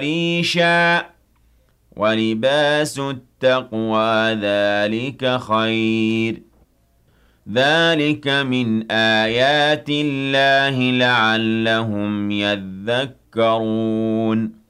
ريشا ولباس التقوى ذلك خير ذلك من آيات الله لعلهم يذكرون